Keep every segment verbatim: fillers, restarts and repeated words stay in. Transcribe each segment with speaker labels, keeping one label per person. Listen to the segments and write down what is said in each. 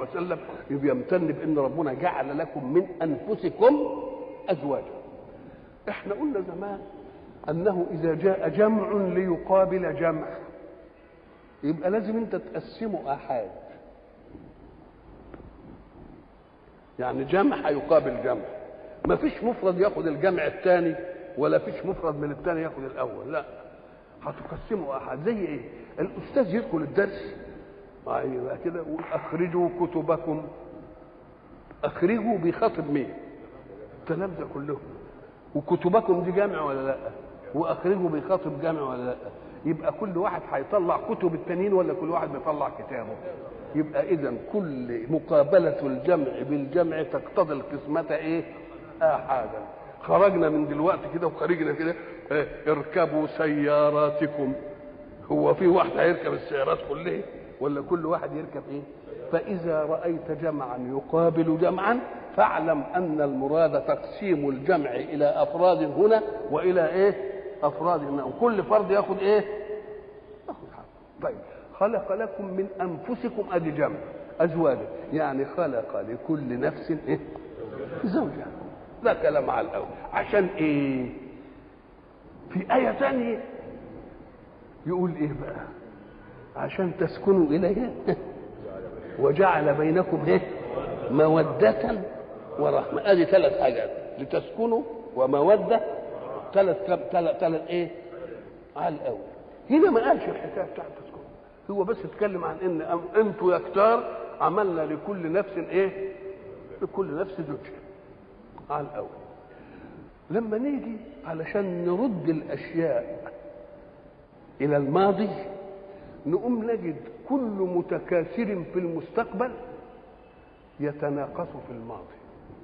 Speaker 1: وسلم يمتن بان ربنا جعل لكم من انفسكم ازواجا. احنا قلنا زمان انه اذا جاء جمع ليقابل جمع يبقى لازم انت تقسمه احاد، يعني جمع هيقابل جمع، ما فيش مفرد ياخد الجمع الثاني ولا فيش مفرد من الثاني ياخد الاول، لا هتقسمه احاد. زي ايه؟ الاستاذ يدخل الدرس ايوه كده يقول اخرجوا كتبكم، اخرجوا بيخاطب مين؟ التلامذه كلهم، وكتبكم دي جامع ولا لا؟ واخرجوا بيخاطب جامع ولا لا؟ يبقى كل واحد هيطلع كتب التانيين ولا كل واحد بيطلع كتابه؟ يبقى اذا كل مقابله الجمع بالجمع تقتضي القسمه ايه؟ احادا. خرجنا من دلوقتي كده وخرجنا كده اه اركبوا سياراتكم، هو في واحد هيركب السيارات كلها ولا كل واحد يركب ايه؟ فاذا رايت جمعا يقابل جمعا فاعلم ان المراد تقسيم الجمع الى افراد هنا والى ايه؟ افراد هنا، وكل فرد ياخد ايه؟ ياخد حاجه. طيب خلق لكم من انفسكم ادي جمع ازواجا، يعني خلق لكل نفس ايه؟ زوجها. ده كلام على الاول. عشان ايه؟ في ايه ثانيه يقول ايه بقى؟ عشان تسكنوا اليها وجعل بينكم ايه؟ موده ورحمه. ادي ثلاث حاجات، لتسكنوا وموده، ثلاث ثلاث ثلاث ايه؟ على الاول. هنا ما قالش الحكايه بتاعت تسكنوا، هو بس اتكلم عن ان انتوا يا كتار عملنا لكل نفس ايه؟ لكل نفس زوجها على الاول. لما نيجي علشان نرد الاشياء الى الماضي نقوم نجد كل متكاثر في المستقبل يتناقص في الماضي.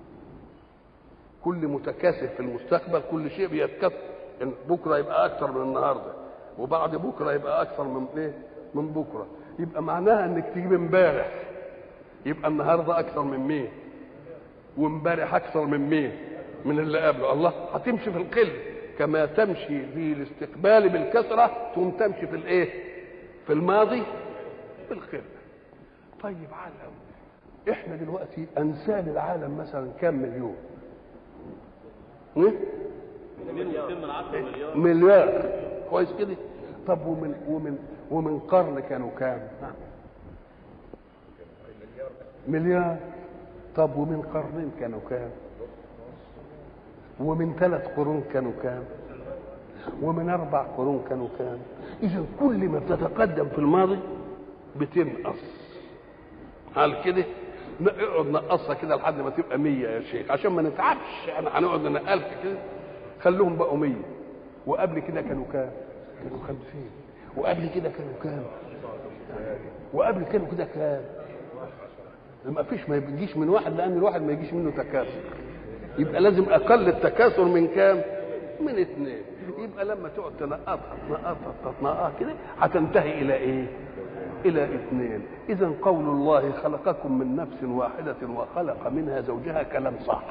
Speaker 1: كل متكاثر في المستقبل كل شيء بيتكاثر، بكره يبقى اكثر من النهارده وبعد بكره يبقى اكثر من ايه؟ من بكره. يبقى معناها انك تجيب امبارح يبقى النهارده اكثر من مين؟ وامبارح اكثر من مين؟ من اللي قبله. الله هتمشي في القل كما تمشي في الاستقبال بالكثره ثم تمشي في الايه؟ في الماضي بالخير. طيب على احنا دلوقتي انسان العالم مثلا كام مليون؟ مليار. مليار كويس كده. طب ومن ومن ومن قرن كانوا كام؟ مليار. طب ومن قرنين كانوا كام؟ ومن ثلاث قرون كانوا كام؟ ومن اربع قرون كانوا كام؟ اذا كل ما بتتقدم في الماضي بتنقص. هل كده؟ اقعد نقصها كده لحد ما تبقى مية يا شيخ عشان ما نتعبش. انا هنقعد ننقلك كده، خلوهم بقوا مية. وقبل كده كانوا كام؟ كانوا خمسين. وقبل كده كانوا كام؟ وقبل كانوا كده كام؟ ما فيش، ما يجيش من واحد، لان الواحد ما يجيش منه تكاثر. يبقى لازم اقل التكاثر من كام؟ من اثنين. يبقى لما تقعد تنقطها تنقطها تنقطها كده هتنتهي الى ايه؟ الى اثنين. اذا قول الله خلقكم من نفس واحده وخلق منها زوجها كلام صح.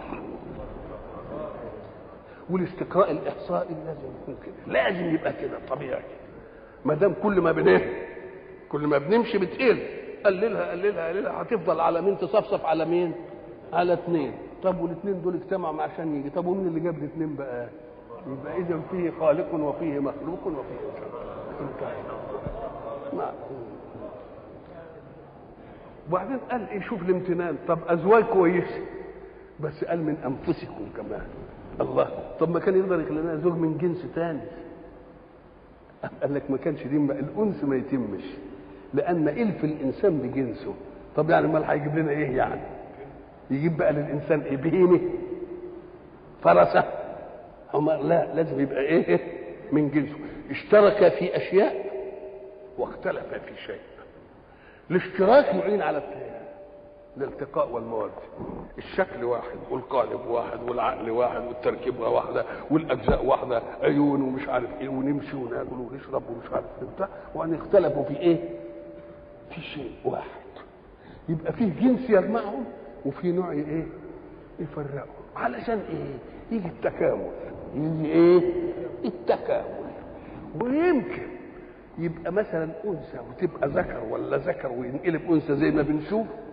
Speaker 1: والاستقراء الاحصائي لازم يكون كده، لازم يبقى كده طبيعي. ما دام كل ما بنيه كل ما بنمشي بتقل، قللها قللها قللها هتفضل على مين؟ تصفصف على مين؟ على اثنين. طب والاثنين دول اجتمعوا عشان يجي، طب ومين اللي جاب الاثنين بقى؟ يبقى اذا فيه خالق وفيه مخلوق وفيه انتهى. نعم. وبعدين قال ايه؟ شوف الامتنان. طب ازواج كويسه بس قال من انفسكم كمان. الله، طب ما كان يقدر يخلي لنا زوج من جنس ثاني. قال لك ما كانش دي الانس ما يتمش لان الف الانسان بجنسه. طب يعني امال هيجيب لنا ايه يعني؟ يجيب بقى للانسان ايه؟ بهيمه؟ فرسه؟ لا، لازم يبقى ايه؟ من جنسه. اشترك في اشياء واختلف في شيء. الاشتراك يعين على الالتقاء والمواد. الشكل واحد والقالب واحد والعقل واحد والتركيبه واحده والاجزاء واحده، عيون ومش عارف ايه، ونمشي وناكل ونشرب ومش عارف ايه بتاع، وان اختلفوا في ايه؟ في شيء واحد. يبقى فيه جنس يجمعهم وفي نوع ايه؟ يفرقهم. علشان ايه؟ يجي التكامل. يجي ايه؟ التكامل. ويمكن يبقى مثلا انثى وتبقى ذكر ولا ذكر وينقلب انثى زي ما بنشوف،